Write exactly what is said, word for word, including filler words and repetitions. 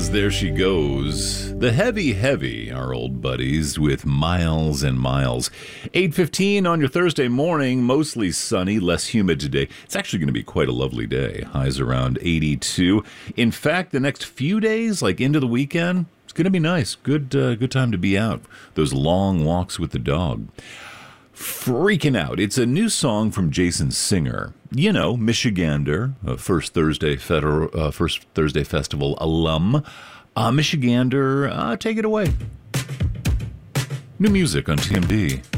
was There She Goes. The Heavy Heavy, our old buddies, with Miles and Miles. eight fifteen on your Thursday morning, mostly sunny, less humid today. It's actually going to be quite a lovely day. Highs around eighty-two. In fact, the next few days, like into the weekend, it's going to be nice. Good, uh, good time to be out. Those long walks with the dog. Freaking Out. It's a new song from Jason Singer. You know, Michigander, a First Thursday Federal, uh, First Thursday Festival alum. Uh, Michigander, uh, take it away. New music on T M D.